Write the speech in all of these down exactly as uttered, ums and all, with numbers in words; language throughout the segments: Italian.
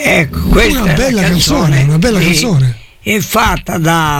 Ecco, questa una bella è canzone, canzone, una bella è, canzone. è fatta da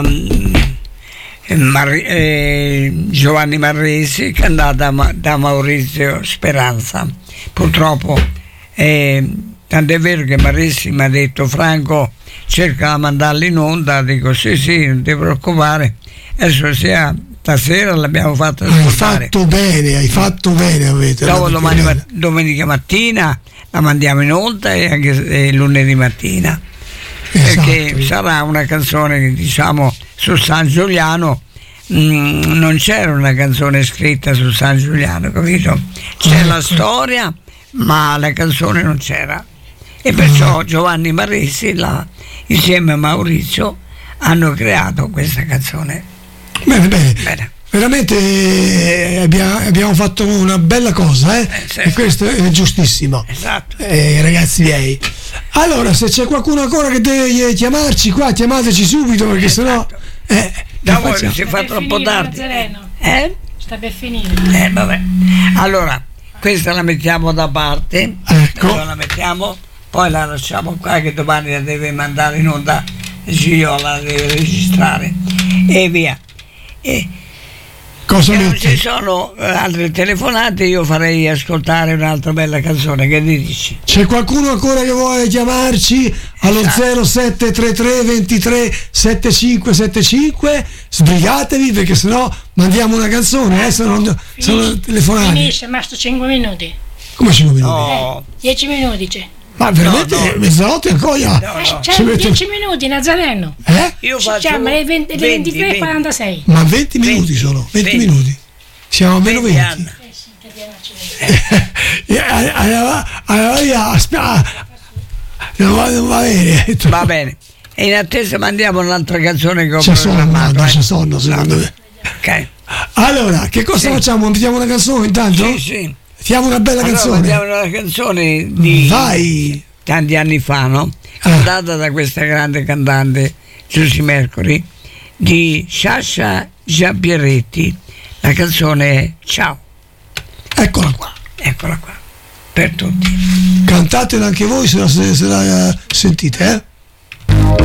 mm, Mar- eh, Giovanni Marresi, cantata ma- da Maurizio Speranza. Purtroppo, eh, tant'è vero che Marresi mi ha detto: Franco, cerca di mandarla in onda. Dico sì sì, non ti preoccupare, adesso sia stasera l'abbiamo fatta Hai ascoltare. fatto bene, hai fatto bene, avete. Dopo domani ma- domenica mattina la mandiamo in onda e anche eh, lunedì mattina, perché Esatto. sarà una canzone che, diciamo, su San Giuliano mh, non c'era una canzone scritta su San Giuliano, capito? C'è la storia, ma la canzone non c'era, e perciò Giovanni Marresi la, insieme a Maurizio hanno creato questa canzone. Bene, bene. Bene. Veramente eh, abbiamo, abbiamo fatto una bella cosa, eh? Eh, sì. E questo è giustissimo. Esatto. Eh, ragazzi miei. Allora, se c'è qualcuno ancora che deve chiamarci qua, chiamateci subito, perché Esatto. sennò eh, Da non voi facciamo. si fa per troppo finire, tardi. Nazareno. Eh? Sta per finire. Eh, vabbè. Allora, questa la mettiamo da parte, Ecco. allora la mettiamo, poi la lasciamo qua che domani la deve mandare in onda, Gio la deve registrare e via. E Cosa se non ci metti? sono eh, altre telefonate, io farei ascoltare un'altra bella canzone, che ne dici? C'è qualcuno ancora che vuole chiamarci allo Esatto. zero sette tre tre ventitré settantacinque settantacinque? Sbrigatevi, perché sennò mandiamo una canzone, eh, se non sono Finisce, telefonate. finisce, basta cinque minuti. Come cinque minuti? No, dieci minuti c'è. Ma veramente no, no. mezzanotte ancora? no, Eh, no. c'è Ci mette- dieci minuti, Nazareno. Eh? Io Ci faccio chiama le venti- le venti, ventitré e quarantasei. Ma venti minuti venti, sono, venti venti. minuti. Siamo a meno venti venti. anni. Eh sì, che piacere. Eh, allora, allora, aspetta, non va, non va bene. Va bene. E in attesa mandiamo un'altra canzone che ho C'è sonno, programmato. no, eh. c'è sonno secondo me. Ok. Allora, che cosa Sì. facciamo? Mettiamo una canzone intanto? Sì, sì. Mettiamo una bella Allora, canzone. mandiamo una canzone di Vai. tanti anni fa, no? Ah. Cantata da questa grande cantante Giusy Mercury, di Sciascia Giampieretti. La canzone è Ciao. Eccola qua. Eccola qua, per tutti. Cantatela anche voi se la, se la eh, sentite, eh?